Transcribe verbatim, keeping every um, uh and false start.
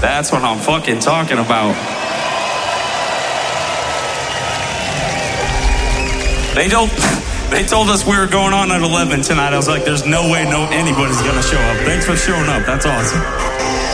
That's what I'm fucking talking about. They don't. They told us we were going on at eleven tonight. I was like, there's no way no anybody's gonna show up. Thanks for showing up. That's awesome.